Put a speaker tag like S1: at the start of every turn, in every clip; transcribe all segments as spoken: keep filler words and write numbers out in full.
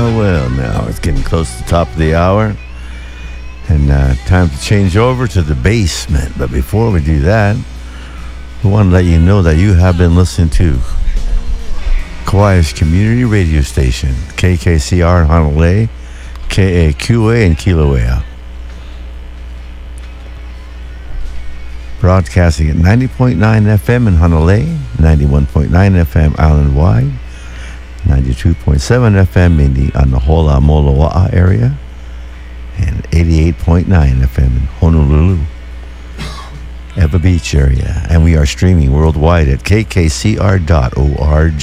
S1: well, well. Now it's getting close to the top of the hour. And uh, time to change over to the basement. But before we do that, we want to let you know that you have been listening to Kauai's community radio station, K K C R in Honolulu, K A Q A in Kilauea. Broadcasting at ninety point nine F M in Honolulu, ninety-one point nine F M island-wide, ninety-two point seven F M in the Anahola Moloa'a area, and eighty-eight point nine F M in Honolulu, Ewa Beach area. And we are streaming worldwide at K K C R dot org.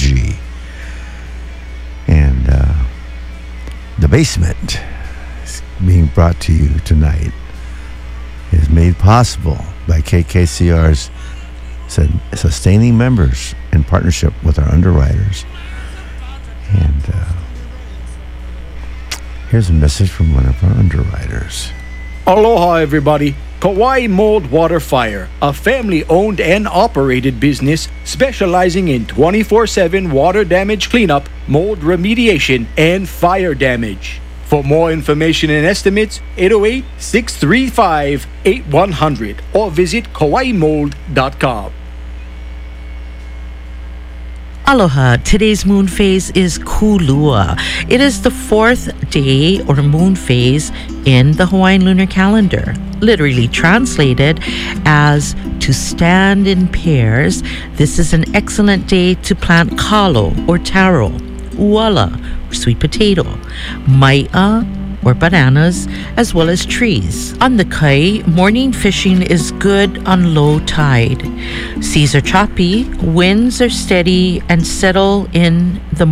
S1: And uh, the basement is being brought to you tonight is made possible by K K C R's sustaining members in partnership with our underwriters. And uh, here's a message from one of our underwriters.
S2: Aloha, everybody. Kauai Mold Water Fire, a family-owned and operated business specializing in twenty-four seven water damage cleanup, mold remediation, and fire damage. For more information and estimates, eight oh eight, six three five, eight one zero zero or visit kauai mold dot com.
S3: Aloha. Today's moon phase is Kulua. It is the fourth day or moon phase in the Hawaiian lunar calendar. Literally translated as to stand in pairs, this is an excellent day to plant kalo or taro, uala or sweet potato, mai'a or bananas, as well as trees. On the kai, morning fishing is good on low tide. Seas are choppy, winds are steady, and settle in the